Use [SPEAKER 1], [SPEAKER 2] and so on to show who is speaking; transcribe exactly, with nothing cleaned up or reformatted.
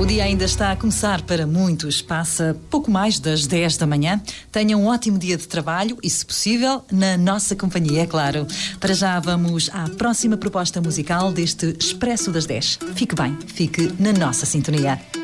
[SPEAKER 1] O dia ainda está a começar para muitos. Passa pouco mais das dez da manhã. Tenham um ótimo dia de trabalho e, se possível, na nossa companhia, é claro. Para já vamos à próxima proposta musical deste Expresso das dez. Fique bem, fique na nossa sintonia.